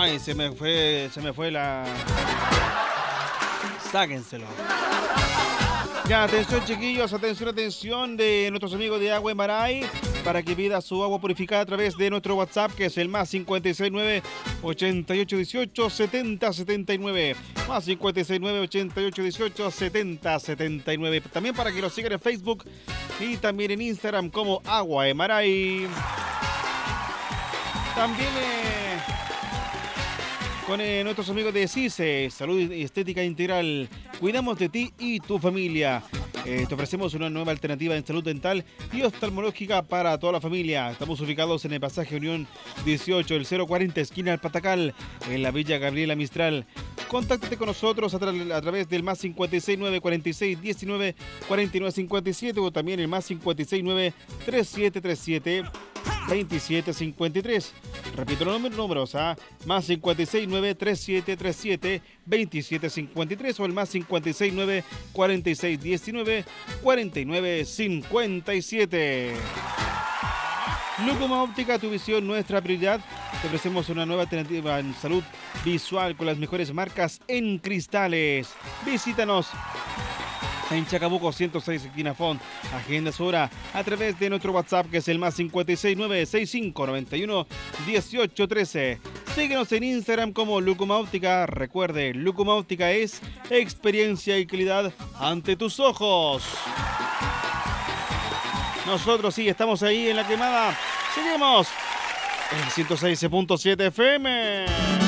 Ay, se me fue la... Sáquenselo. Ya, atención chiquillos, atención de nuestros amigos de Agua Emaray para que pida su agua purificada a través de nuestro WhatsApp, que es el más 569 8818 7079, más 569 8818 7079. También para que lo sigan en Facebook y también en Instagram como Agua Emaray. También con nuestros amigos de CICE, Salud y Estética Integral. Cuidamos de ti y tu familia. Te ofrecemos una nueva alternativa en salud dental y oftalmológica para toda la familia. Estamos ubicados en el pasaje Unión 18, el 040, esquina del Patacal, en la Villa Gabriela Mistral. Contáctate con nosotros a través del más 569 46 19 49 57 o también el más 569 3737 2753. Repito los números, más 569 3737 2753 o el más 569 46 19 49 57. Lucuma Óptica, tu visión, nuestra prioridad. Te ofrecemos una nueva alternativa en salud visual con las mejores marcas en cristales. Visítanos en Chacabuco 106, esquina Font. Agenda su hora a través de nuestro WhatsApp, que es el más 569 65 91 18 13. Síguenos en Instagram como Lucuma Óptica. Recuerde, Lucuma Óptica es experiencia y calidad ante tus ojos. Nosotros sí estamos ahí en la quemada. Seguimos en 106.7 FM.